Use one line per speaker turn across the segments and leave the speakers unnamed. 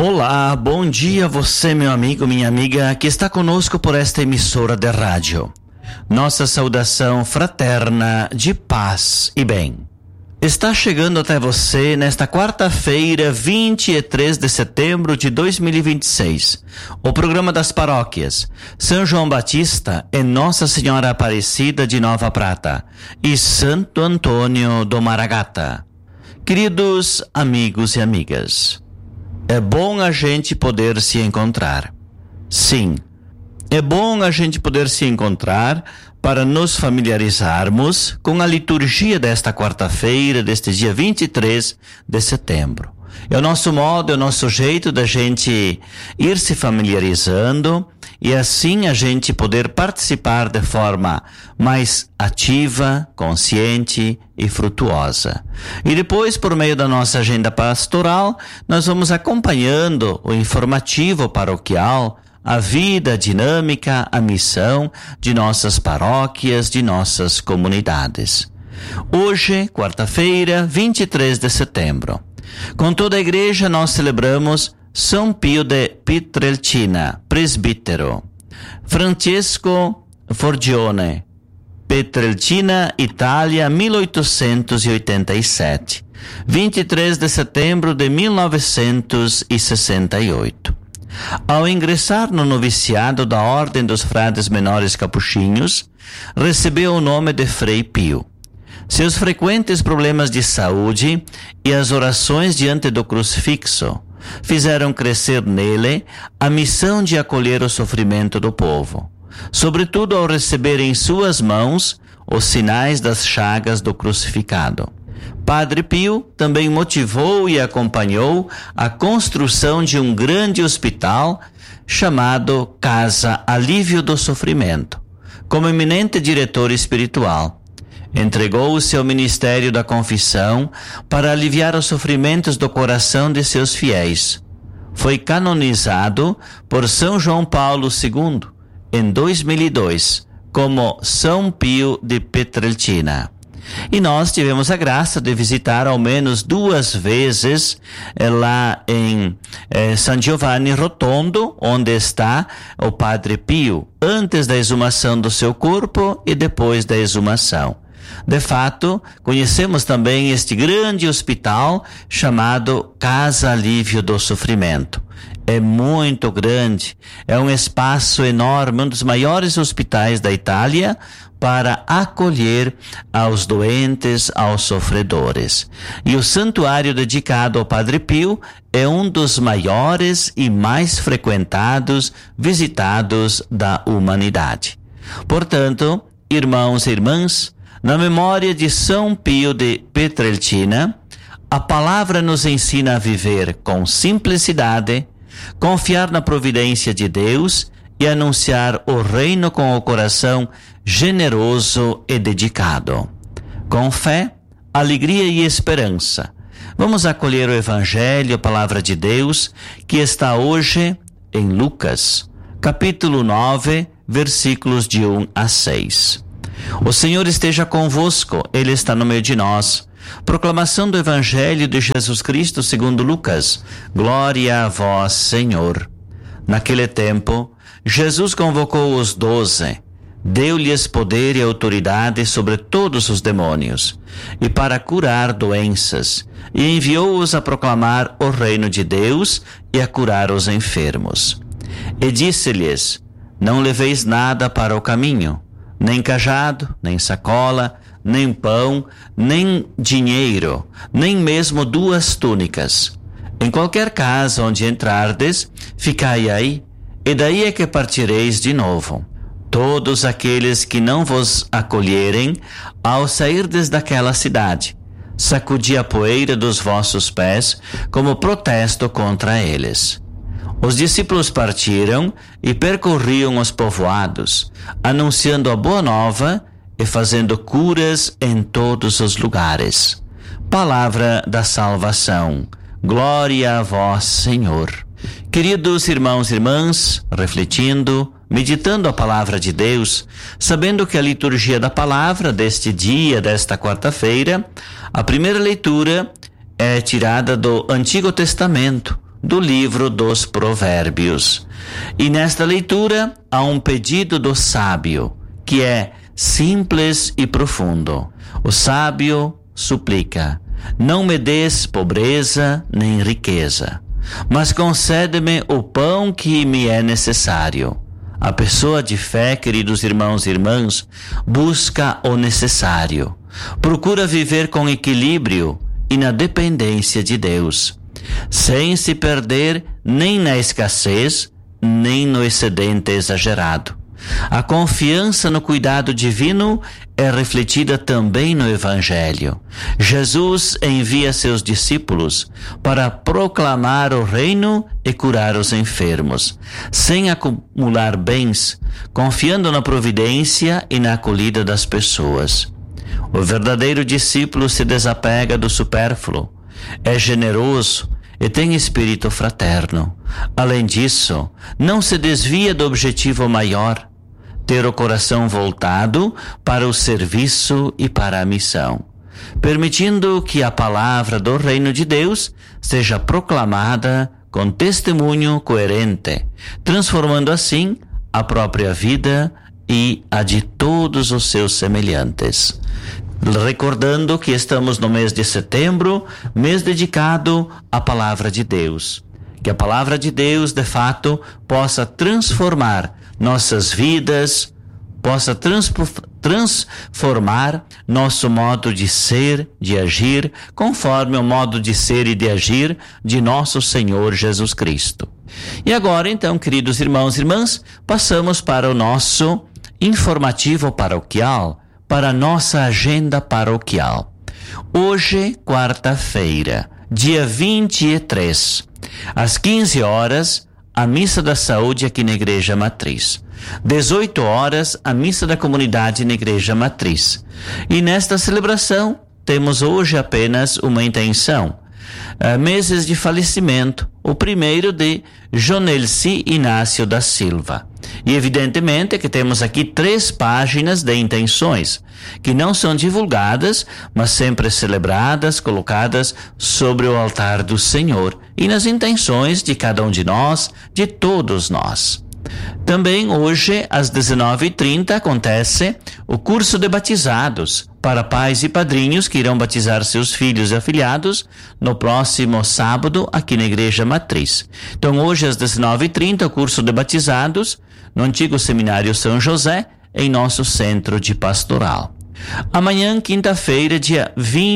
Olá, bom dia você, meu amigo, minha amiga, que está conosco por esta emissora de rádio. Nossa saudação fraterna de paz e bem. Está chegando até você nesta quarta-feira, 23 de setembro de 2026, o programa das paróquias São João Batista e Nossa Senhora Aparecida de Nova Prata e Santo Antônio do Maragata. Queridos amigos e amigas, é bom a gente poder se encontrar. Sim, é bom a gente poder se encontrar para nos familiarizarmos com a liturgia desta quarta-feira, deste dia 23 de setembro. É o nosso modo, é o nosso jeito da gente ir se familiarizando e assim a gente poder participar de forma mais ativa, consciente e frutuosa. E depois, por meio da nossa agenda pastoral, nós vamos acompanhando o informativo paroquial, a vida dinâmica, a missão de nossas paróquias, de nossas comunidades. Hoje, quarta-feira, 23 de setembro, com toda a igreja nós celebramos São Pio de Pietrelcina, presbítero. Francesco Forgione, Pietrelcina, Itália, 1887. 23 de setembro de 1968. Ao ingressar no noviciado da Ordem dos Frades Menores Capuchinhos, recebeu o nome de Frei Pio. Seus frequentes problemas de saúde e as orações diante do crucifixo fizeram crescer nele a missão de acolher o sofrimento do povo, sobretudo ao receber em suas mãos os sinais das chagas do crucificado. Padre Pio também motivou e acompanhou a construção de um grande hospital chamado Casa Alívio do Sofrimento. Como eminente diretor espiritual, entregou-se ao ministério da confissão para aliviar os sofrimentos do coração de seus fiéis. Foi canonizado por São João Paulo II em 2002 como São Pio de Pietrelcina. E nós tivemos a graça de visitar ao menos 2 vezes lá em San Giovanni Rotondo, onde está o Padre Pio, antes da exumação do seu corpo e depois da exumação. De fato, conhecemos também este grande hospital chamado Casa Alívio do Sofrimento. É muito grande, é um espaço enorme, um dos maiores hospitais da Itália para acolher aos doentes, aos sofredores. E o santuário dedicado ao Padre Pio é um dos maiores e mais frequentados, visitados da humanidade. Portanto, irmãos e irmãs, na memória de São Pio de Pietrelcina, a palavra nos ensina a viver com simplicidade, confiar na providência de Deus e anunciar o reino com o coração generoso e dedicado. Com fé, alegria e esperança, vamos acolher o Evangelho, a palavra de Deus, que está hoje em Lucas, capítulo 9, versículos de 1 a 6. O Senhor esteja convosco, Ele está no meio de nós. Proclamação do Evangelho de Jesus Cristo segundo Lucas. Glória a vós, Senhor. Naquele tempo, Jesus convocou os 12, deu-lhes poder e autoridade sobre todos os demônios, e para curar doenças, e enviou-os a proclamar o reino de Deus e a curar os enfermos. E disse-lhes: não leveis nada para o caminho, nem cajado, nem sacola, nem pão, nem dinheiro, nem mesmo 2 túnicas. Em qualquer casa onde entrardes, ficai aí, e daí é que partireis de novo. Todos aqueles que não vos acolherem, ao sairdes daquela cidade, sacudi a poeira dos vossos pés como protesto contra eles. Os discípulos partiram e percorriam os povoados, anunciando a boa nova e fazendo curas em todos os lugares. Palavra da salvação. Glória a vós, Senhor. Queridos irmãos e irmãs, refletindo, meditando a palavra de Deus, sabendo que a liturgia da palavra deste dia, desta quarta-feira, a primeira leitura é tirada do Antigo Testamento, do livro dos Provérbios. E nesta leitura há um pedido do sábio, que é simples e profundo. O sábio suplica: não me des pobreza nem riqueza, mas concede-me o pão que me é necessário. A pessoa de fé, queridos irmãos e irmãs, busca o necessário, procura viver com equilíbrio e na dependência de Deus, sem se perder nem na escassez, nem no excedente exagerado. A confiança no cuidado divino é refletida também no Evangelho. Jesus envia seus discípulos para proclamar o reino e curar os enfermos, sem acumular bens, confiando na providência e na acolhida das pessoas. O verdadeiro discípulo se desapega do supérfluo, é generoso e tem espírito fraterno. Além disso, não se desvia do objetivo maior: ter o coração voltado para o serviço e para a missão, permitindo que a palavra do reino de Deus seja proclamada com testemunho coerente, transformando assim a própria vida e a de todos os seus semelhantes. Recordando que estamos no mês de setembro, mês dedicado à palavra de Deus. Que a palavra de Deus, de fato, possa transformar nossas vidas, possa transformar nosso modo de ser, de agir, conforme o modo de ser e de agir de nosso Senhor Jesus Cristo. E agora, então, queridos irmãos e irmãs, passamos para o nosso informativo paroquial, para a nossa agenda paroquial. Hoje, quarta-feira, dia 23, às 15 horas, a Missa da Saúde aqui na Igreja Matriz. 18 horas, a Missa da Comunidade na Igreja Matriz. E nesta celebração, temos hoje apenas uma intenção. Meses de falecimento, o primeiro de Jonelci Inácio da Silva. E evidentemente que temos aqui 3 páginas de intenções, que não são divulgadas, mas sempre celebradas, colocadas sobre o altar do Senhor e nas intenções de cada um de nós, de todos nós. Também hoje, às 19h30, acontece o curso de batizados para pais e padrinhos que irão batizar seus filhos e afilhados no próximo sábado aqui na Igreja Matriz. Então, hoje, às 19h30, o curso de batizados no antigo Seminário São José, em nosso centro de pastoral. Amanhã, quinta-feira, dia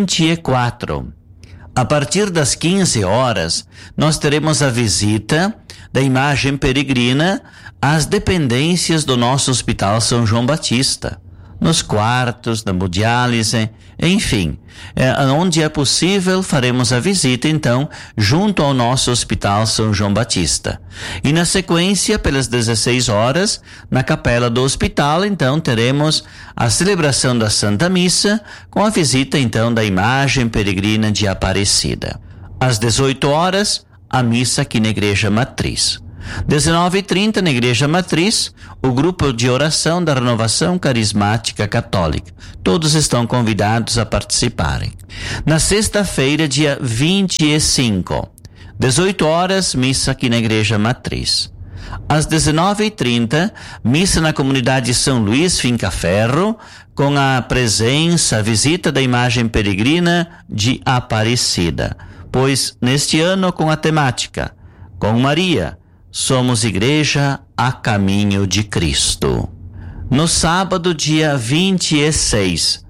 24, a partir das 15 horas, nós teremos a visita da imagem peregrina às dependências do nosso Hospital São João Batista, nos quartos, na hemodiálise, enfim, onde é possível, faremos a visita, então, junto ao nosso Hospital São João Batista. E na sequência, pelas 16 horas, na capela do hospital, então, teremos a celebração da Santa Missa, com a visita, então, da imagem peregrina de Aparecida. Às 18 horas, a missa aqui na Igreja Matriz. 19h30, na Igreja Matriz, o grupo de oração da Renovação Carismática Católica. Todos estão convidados a participarem. Na sexta-feira, dia 25, 18 horas, missa aqui na Igreja Matriz. Às 19h30, missa na comunidade São Luís, Finca-Ferro, com a presença, a visita da imagem peregrina de Aparecida. Pois, neste ano, com a temática, com Maria, somos igreja a caminho de Cristo. No sábado, dia 26,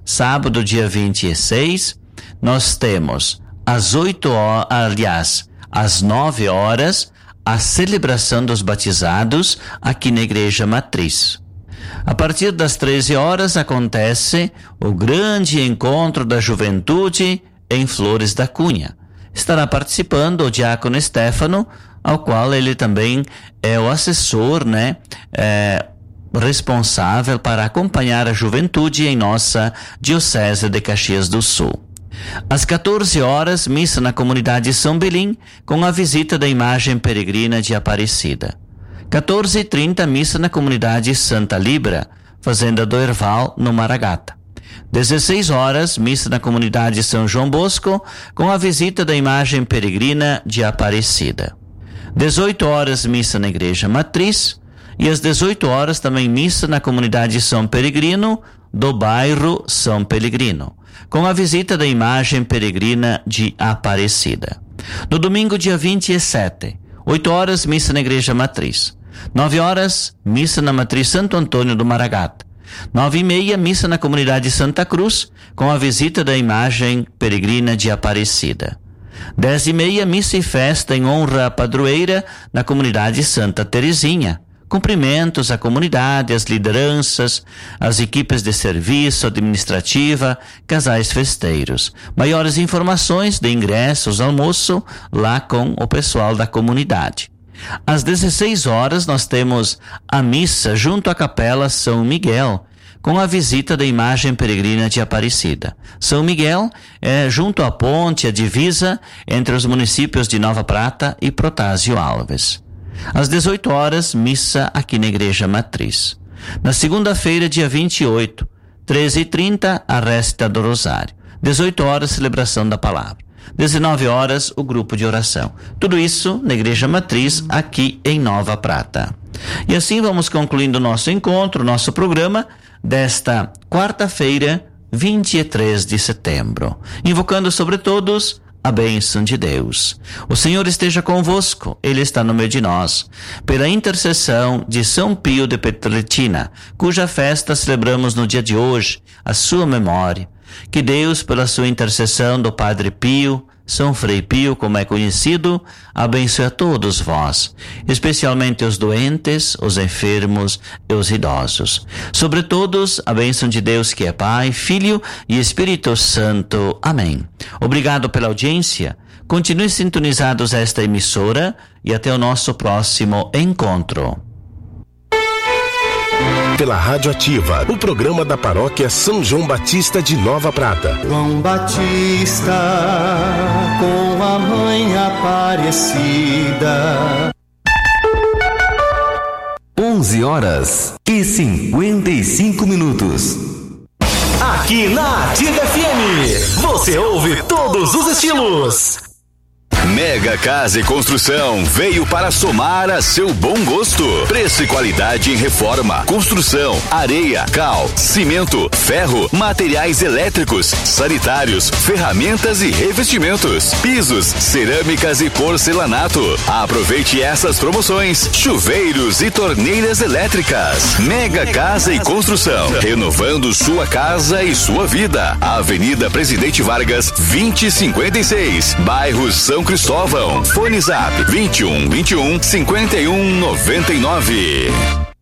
nós temos às 9 horas, a celebração dos batizados aqui na Igreja Matriz. A partir das 13 horas acontece o grande encontro da juventude em Flores da Cunha. Estará participando o diácono Stefano, ao qual ele também é o assessor, responsável para acompanhar a juventude em nossa Diocese de Caxias do Sul. Às 14 horas, missa na comunidade São Belim, com a visita da imagem peregrina de Aparecida. 14h30, missa na comunidade Santa Libra, Fazenda do Herval, no Maragata. 16 horas, missa na comunidade São João Bosco, com a visita da imagem peregrina de Aparecida. 18 horas, missa na Igreja Matriz. E às 18 horas também missa na comunidade São Peregrino, do bairro São Peregrino, com a visita da imagem peregrina de Aparecida. No domingo, dia 27, 8 horas, missa na Igreja Matriz. 9 horas, missa na Matriz Santo Antônio do Maragata. 9h30, missa na comunidade Santa Cruz, com a visita da imagem peregrina de Aparecida. 10h30, missa e festa em honra à padroeira na comunidade Santa Terezinha. Cumprimentos à comunidade, às lideranças, às equipes de serviço, administrativa, casais festeiros. Maiores informações de ingressos, almoço, lá com o pessoal da comunidade. Às 16 horas nós temos a missa junto à Capela São Miguel, com a visita da imagem peregrina de Aparecida. São Miguel é junto à ponte, a divisa entre os municípios de Nova Prata e Protásio Alves. Às 18 horas, missa aqui na Igreja Matriz. Na segunda-feira, dia 28, 13h30, a Resta do Rosário. 18 horas, celebração da palavra. 19 horas, o grupo de oração. Tudo isso na Igreja Matriz, aqui em Nova Prata. E assim vamos concluindo o nosso encontro, nosso programa desta quarta-feira, 23 de setembro. Invocando sobre todos a bênção de Deus. O Senhor esteja convosco, Ele está no meio de nós. Pela intercessão de São Pio de Pietrelcina, cuja festa celebramos no dia de hoje, a sua memória. Que Deus, pela sua intercessão do Padre Pio, São Frei Pio, como é conhecido, abençoe a todos vós, especialmente os doentes, os enfermos e os idosos. Sobre todos, a bênção de Deus, que é Pai, Filho e Espírito Santo. Amém. Obrigado pela audiência. Continue sintonizados a esta emissora e até o nosso próximo encontro.
Pela Rádio Ativa, o programa da Paróquia São João Batista de Nova Prata.
João Batista, com a mãe Aparecida.
11h55.
Aqui na Ativa FM, você ouve todos os estilos.
Mega Casa e Construção veio para somar a seu bom gosto. Preço e qualidade em reforma, construção, areia, cal, cimento, ferro, materiais elétricos, sanitários, ferramentas e revestimentos, pisos, cerâmicas e porcelanato. Aproveite essas promoções: chuveiros e torneiras elétricas. Mega Casa e Construção, renovando sua casa e sua vida. Avenida Presidente Vargas, 2056, bairro São Cristóvão. Fone Zap 21 21 51 99.